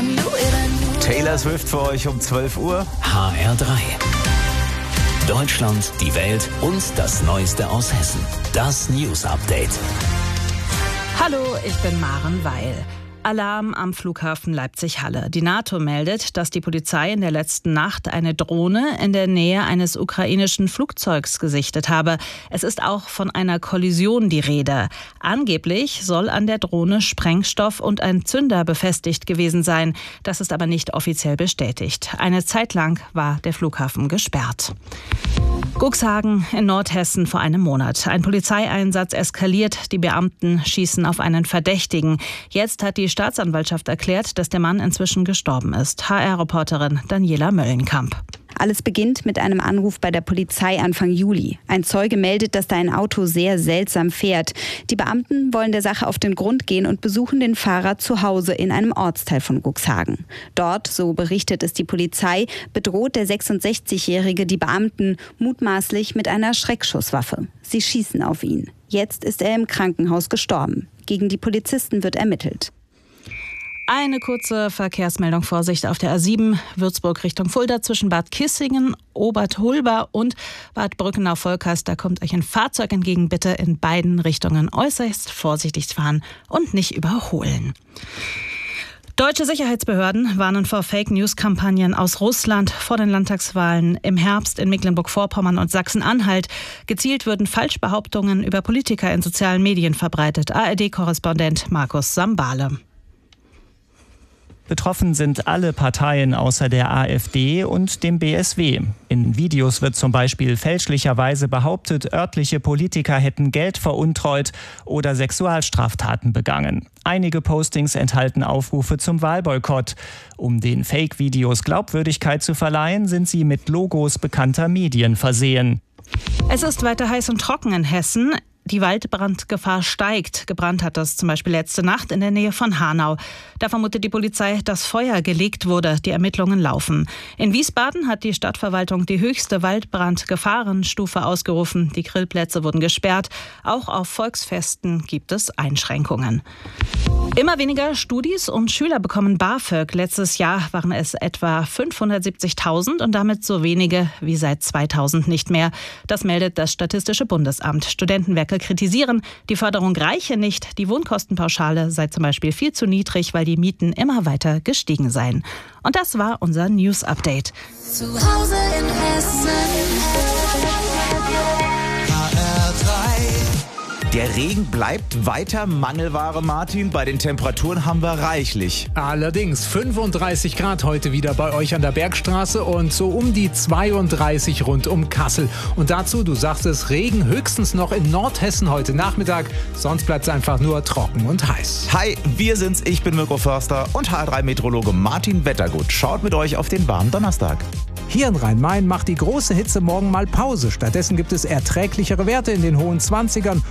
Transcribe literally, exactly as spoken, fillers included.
Taylor Swift für euch um zwölf Uhr. H R drei. Deutschland, die Welt und das Neueste aus Hessen. Das News Update. Hallo, ich bin Maren Weil. Alarm am Flughafen Leipzig-Halle. Die NATO meldet, dass die Polizei in der letzten Nacht eine Drohne in der Nähe eines ukrainischen Flugzeugs gesichtet habe. Es ist auch von einer Kollision die Rede. Angeblich soll an der Drohne Sprengstoff und ein Zünder befestigt gewesen sein. Das ist aber nicht offiziell bestätigt. Eine Zeit lang war der Flughafen gesperrt. Cuxhagen in Nordhessen vor einem Monat. Ein Polizeieinsatz eskaliert. Die Beamten schießen auf einen Verdächtigen. Jetzt hat die Staatsanwaltschaft erklärt, dass der Mann inzwischen gestorben ist. H R-Reporterin Daniela Möllenkamp. Alles beginnt mit einem Anruf bei der Polizei Anfang Juli. Ein Zeuge meldet, dass da ein Auto sehr seltsam fährt. Die Beamten wollen der Sache auf den Grund gehen und besuchen den Fahrer zu Hause in einem Ortsteil von Cuxhagen. Dort, so berichtet es die Polizei, bedroht der sechsundsechzigjährige die Beamten mutmaßlich mit einer Schreckschusswaffe. Sie schießen auf ihn. Jetzt ist er im Krankenhaus gestorben. Gegen die Polizisten wird ermittelt. Eine kurze Verkehrsmeldung, Vorsicht auf der A sieben, Würzburg Richtung Fulda zwischen Bad Kissingen, Obertholba und Bad Brückenau-Volkast. Da kommt euch ein Fahrzeug entgegen, bitte in beiden Richtungen äußerst vorsichtig fahren und nicht überholen. Deutsche Sicherheitsbehörden warnen vor Fake-News-Kampagnen aus Russland vor den Landtagswahlen im Herbst in Mecklenburg-Vorpommern und Sachsen-Anhalt. Gezielt würden Falschbehauptungen über Politiker in sozialen Medien verbreitet. A R D-Korrespondent Markus Sambale. Betroffen sind alle Parteien außer der AfD und dem B S W. In Videos wird zum Beispiel fälschlicherweise behauptet, örtliche Politiker hätten Geld veruntreut oder Sexualstraftaten begangen. Einige Postings enthalten Aufrufe zum Wahlboykott. Um den Fake-Videos Glaubwürdigkeit zu verleihen, sind sie mit Logos bekannter Medien versehen. Es ist weiter heiß und trocken in Hessen. Die Waldbrandgefahr steigt. Gebrannt hat es zum Beispiel letzte Nacht in der Nähe von Hanau. Da vermutet die Polizei, dass Feuer gelegt wurde. Die Ermittlungen laufen. In Wiesbaden hat die Stadtverwaltung die höchste Waldbrandgefahrenstufe ausgerufen. Die Grillplätze wurden gesperrt. Auch auf Volksfesten gibt es Einschränkungen. Immer weniger Studis und Schüler bekommen BAföG. Letztes Jahr waren es etwa fünfhundertsiebzigtausend und damit so wenige wie seit zweitausend nicht mehr. Das meldet das Statistische Bundesamt. Studentenwerke kritisieren, die Förderung reiche nicht. Die Wohnkostenpauschale sei zum Beispiel viel zu niedrig, weil die Mieten immer weiter gestiegen seien. Und das war unser News Update. Zu Hause in Hessen. Der Regen bleibt weiter Mangelware, Martin. Bei den Temperaturen haben wir reichlich. Allerdings fünfunddreißig Grad heute wieder bei euch an der Bergstraße und so um die zweiunddreißig rund um Kassel. Und dazu, du sagst es, Regen höchstens noch in Nordhessen heute Nachmittag. Sonst bleibt es einfach nur trocken und heiß. Hi, wir sind's. Ich bin Mirko Förster und H R drei Meteorologe Martin Wettergut schaut mit euch auf den warmen Donnerstag. Hier in Rhein-Main macht die große Hitze morgen mal Pause. Stattdessen gibt es erträglichere Werte in den hohen zwanzigern.